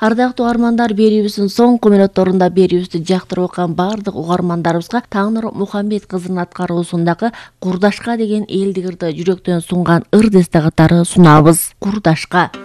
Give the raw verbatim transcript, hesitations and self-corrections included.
Ардактуу угармандар, берүүбүздүн соңку мүнөттөрүндө берүүбүздү жактырып окуган бардык угармандарыбызга Таңнур Мухаммед кызынын аткаруусундагы Курдашка деген элдик ырды жүрөктөн сунган ыр десте катары сунабыз. Курдашка